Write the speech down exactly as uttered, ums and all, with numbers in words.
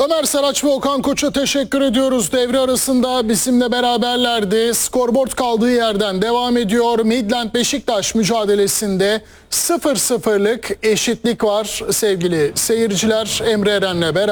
Ömer Saraç ve Okan Koç'a teşekkür ediyoruz. Devre arasında bizimle beraberlerdi. Skorboard kaldığı yerden devam ediyor. Midland Beşiktaş mücadelesinde sıfır sıfırlık eşitlik var sevgili seyirciler. Emre Eren'le beraber.